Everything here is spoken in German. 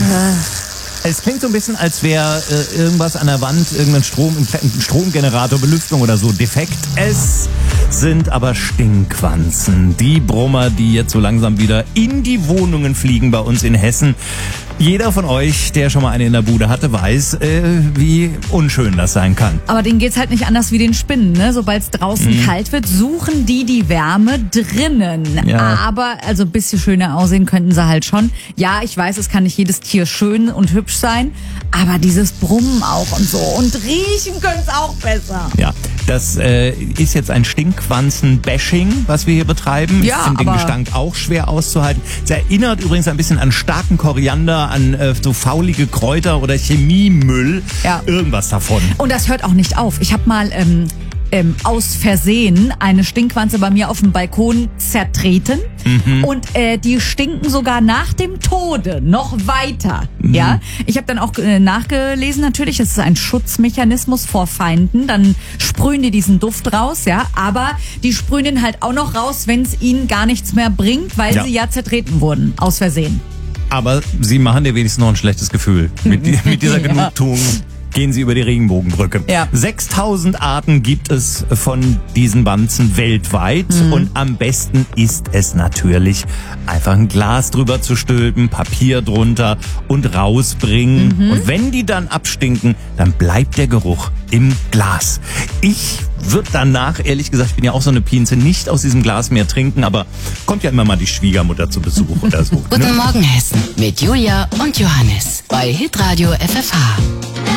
Es klingt so ein bisschen, als wäre irgendwas an der Wand, irgendein Stromgenerator, Belüftung oder so defekt. Es sind aber Stinkwanzen. Die Brummer, die jetzt so langsam wieder in die Wohnungen fliegen bei uns in Hessen. Jeder von euch, der schon mal eine in der Bude hatte, weiß, wie unschön das sein kann. Aber denen geht's halt nicht anders wie den Spinnen, ne? Sobald es draußen kalt wird, suchen die Wärme drinnen. Ja. Aber, also ein bisschen schöner aussehen könnten sie halt schon. Ja, ich weiß, es kann nicht jedes Tier schön und hübsch sein, aber dieses Brummen auch und so. Und riechen können es auch besser. Ja, das ist jetzt ein Stinkwanzen-Bashing, was wir hier betreiben. Ja, ich finde den aber Gestank auch schwer auszuhalten. Es erinnert übrigens ein bisschen an starken Koriander, an so faulige Kräuter oder Chemiemüll. Ja. Irgendwas davon. Und das hört auch nicht auf. Ich habe mal aus Versehen eine Stinkwanze bei mir auf dem Balkon zertreten. Und die stinken sogar nach dem Tode noch weiter. Ja, ich habe dann auch nachgelesen natürlich, es ist ein Schutzmechanismus vor Feinden. Dann sprühen die diesen Duft raus, ja, aber die sprühen den halt auch noch raus, wenn es ihnen gar nichts mehr bringt, weil sie ja zertreten wurden, aus Versehen. Aber sie machen dir wenigstens noch ein schlechtes Gefühl. Mit dieser Genugtuung gehen sie über die Regenbogenbrücke. Ja. 6000 Arten gibt es von diesen Wanzen weltweit. Und am besten ist es natürlich, einfach ein Glas drüber zu stülpen, Papier drunter und rausbringen. Und wenn die dann abstinken, dann bleibt der Geruch im Glas. Ich würde danach, ehrlich gesagt, ich bin ja auch so eine Pienze, nicht aus diesem Glas mehr trinken, aber kommt ja immer mal die Schwiegermutter zu Besuch oder so. Guten Morgen Hessen mit Julia und Johannes bei Hitradio FFH.